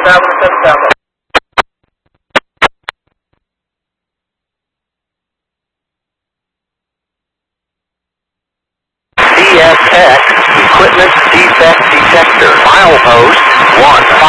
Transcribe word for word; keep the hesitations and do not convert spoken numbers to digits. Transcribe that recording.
thousand seven thousand. C S X Equipment Defect Detector. Milepost one.